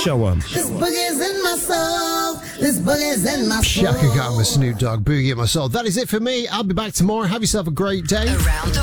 Show 'em. This boogie's in my soul. This boogie's in my soul. Chaka Khan with Snoop Dogg, Boogie in My Soul. That is it for me. I'll be back tomorrow. Have yourself a great day. Around the